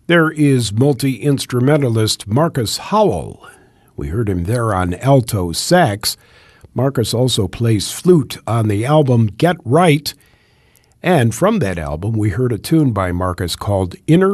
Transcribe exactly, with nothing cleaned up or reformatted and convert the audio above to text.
There is multi-instrumentalist Marcus Howell. We heard him there on alto sax. Marcus also plays flute on the album Get Right. And from that album, we heard a tune by Marcus called Inner